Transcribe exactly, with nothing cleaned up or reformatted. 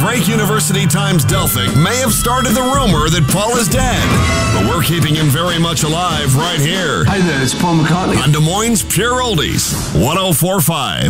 Drake University Times-Delphic may have started the rumor that Paul is dead, but we're keeping him very much alive right here. Hi there, it's Paul McCartney. On Des Moines Pure Oldies, one oh four point five.